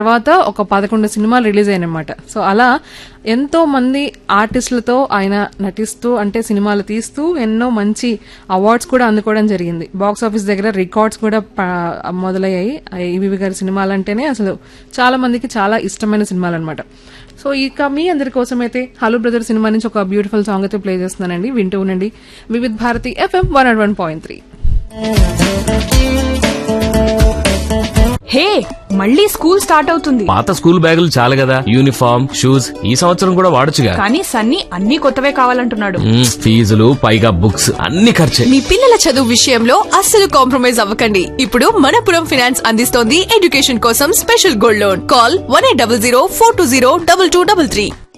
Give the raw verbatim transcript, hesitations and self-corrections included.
తర్వాత ఒక పదకొండు సినిమాలు రిలీజ్ అయినమాట. సో అలా ఎంతో మంది ఆర్టిస్టులతో ఆయన నటిస్తూ అంటే సినిమాలు తీస్తూ ఎన్నో మంచి అవార్డ్స్ కూడా అందుకోవడం జరిగింది. బాక్స్ ఆఫీస్ దగ్గర రికార్డ్స్ కూడా మొదలయ్యాయి. ఈవీవి గారి సినిమాలు అంటేనే అసలు చాలా మందికి చాలా ఇష్టమైన సినిమాలు అనమాట. సో ఇక మీ అందరి కోసం అయితే హలో బ్రదర్ సినిమా నుంచి ఒక బ్యూటిఫుల్ సాంగ్ అయితే ప్లే చేస్తున్నానండి. వింటూ ఉండండి Vividh Bharati FM one not one point three. హే, మళ్ళీ స్కూల్ స్టార్ట్ అవుతుంది. పాత స్కూల్ బ్యాగులు చాలు కదా, యూనిఫామ్ షూస్ ఈ సంవత్సరం కూడా వాడొచ్చుగా. కానీ సన్నీ అన్ని కొత్తవే కావాలంటున్నాడు. ఫీజులు పైగా బుక్స్ అన్ని ఖర్చే. మీ పిల్లల చదువు విషయంలో అస్సలు కాంప్రమైజ్ అవ్వకండి. ఇప్పుడు మనపురం ఫైనాన్స్ అందిస్తోంది ఎడ్యుకేషన్ కోసం special gold loan. Call one eight double zero four two zero double two double three.